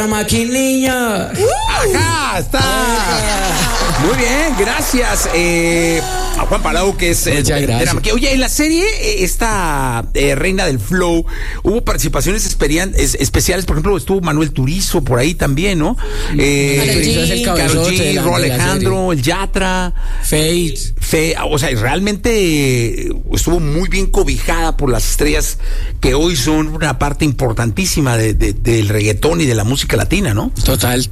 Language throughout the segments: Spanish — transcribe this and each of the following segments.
Maquinilla. Acá está. Muy bien, gracias. A Juan Palau, que es oye, en la serie esta Reina del Flow hubo participaciones especiales, por ejemplo, estuvo Manuel Turizo por ahí también, ¿no? Karol G, Ro Alejandro, el Yatra, Fate, o sea, realmente estuvo muy bien cobijada por las estrellas que hoy son una parte importantísima del reggaetón y de la música latina, ¿no? Total.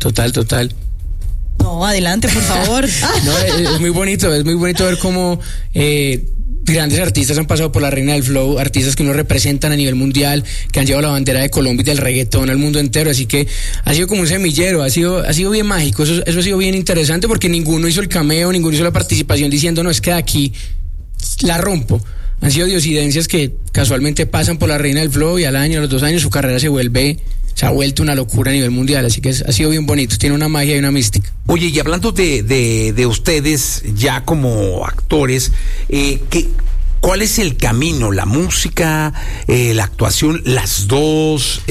No, adelante, por favor. No, es muy bonito ver cómo grandes artistas han pasado por la Reina del Flow, artistas que nos representan a nivel mundial, que han llevado la bandera de Colombia y del reggaetón al mundo entero, así que ha sido como un semillero, ha sido bien mágico, eso ha sido bien interesante porque ninguno hizo el cameo, ninguno hizo la participación diciendo, no, es que de aquí la rompo. Han sido diosidencias que casualmente pasan por la Reina del Flow y al año, a los 2 años su carrera se ha vuelto una locura a nivel mundial, así que ha sido bien bonito, tiene una magia y una mística. Oye, y hablando de ustedes ya como actores, ¿cuál es el camino? ¿La música, la actuación, las dos?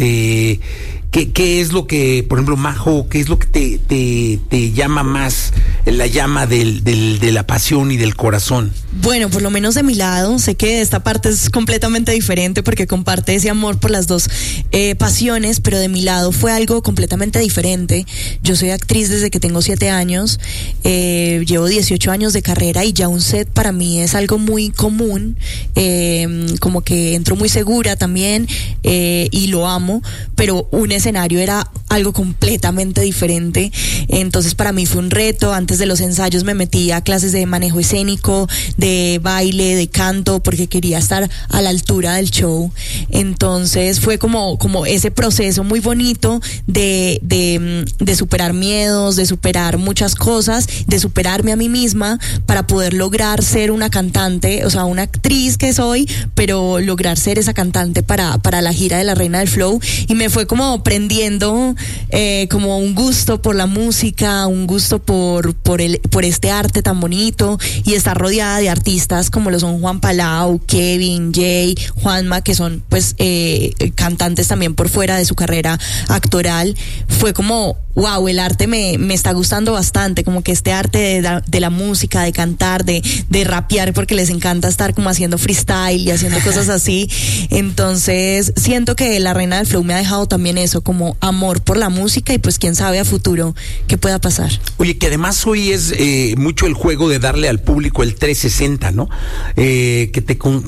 ¿Qué es lo que, por ejemplo, Majo, qué es lo que te llama más, la llama de la pasión y del corazón? Bueno, por lo menos de mi lado, sé que esta parte es completamente diferente porque comparte ese amor por las dos pasiones, pero de mi lado fue algo completamente diferente. Yo soy actriz desde que tengo 7 años, llevo 18 años de carrera y ya un set para mí es algo muy común, como que entro muy segura también y lo amo, pero un escenario era algo completamente diferente. Entonces para mí fue un reto. Antes de los ensayos me metí a clases de manejo escénico, de baile, de canto, porque quería estar a la altura del show. Entonces fue como ese proceso muy bonito de superar miedos, de superar muchas cosas, de superarme a mí misma para poder lograr ser una cantante, o sea, una actriz que soy, pero lograr ser esa cantante para la gira de la Reina del Flow. Y me fue como prendiendo como un gusto por la música, un gusto por este arte tan bonito y estar rodeada de artistas como lo son Juan Palau, Kevin, Jay, Juanma, que son pues cantantes también por fuera de su carrera actoral. Fue como wow, el arte me está gustando bastante, como que este arte de la música, de cantar, de rapear, porque les encanta estar como haciendo freestyle y haciendo cosas así. Entonces siento que la Reina del Flow me ha dejado también eso, como amor por la música y pues quién sabe a futuro qué pueda pasar. Oye, que además hoy es mucho el juego de darle al público el 360, ¿no? Que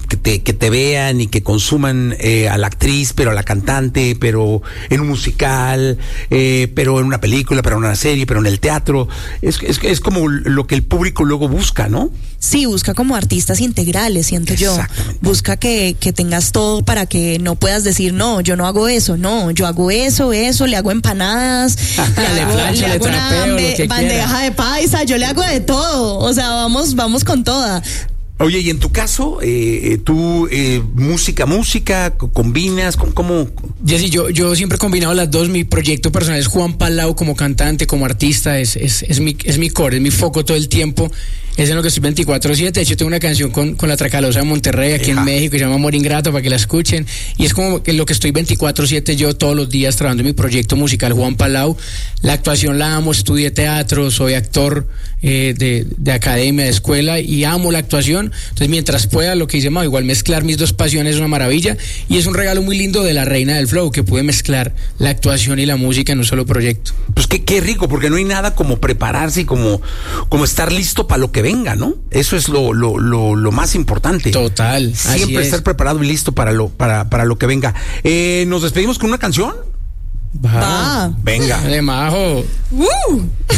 te vean y que consuman a la actriz, pero a la cantante, pero en un musical, pero en una película, pero en una serie, pero en el teatro. Es como lo que el público luego busca, ¿no? Sí, busca como artistas integrales, siento yo. Busca que tengas todo para que no puedas decir, no, yo no hago eso, no, yo hago eso, le hago empanadas, le hago una bandeja de paisa, yo le hago de todo, o sea, vamos con toda. Oye, y en tu caso, tú música, combinas, ¿cómo? Jessy, yo siempre he combinado las dos. Mi proyecto personal es Juan Palau como cantante, como artista, es mi core, es mi foco todo el tiempo. Es en lo que estoy 24/7. De hecho, tengo una canción con la Tracalosa de Monterrey, aquí en México, que se llama Amor Ingrato, para que la escuchen. Y es como que lo que estoy 24/7 yo todos los días trabajando en mi proyecto musical Juan Palau. La actuación la amo, estudié teatro, soy actor de academia, de escuela, y amo la actuación. Entonces, mientras pueda, lo que dice Mau, igual mezclar mis dos pasiones es una maravilla. Y es un regalo muy lindo de la Reina del Flow, que pude mezclar la actuación y la música en un solo proyecto. Pues qué rico, porque no hay nada como prepararse y como estar listo para lo que venga, ¿no? Eso es lo más importante. Total. Siempre estar preparado y listo para lo que venga. ¿Nos despedimos con una canción? Va. Venga. De Majo.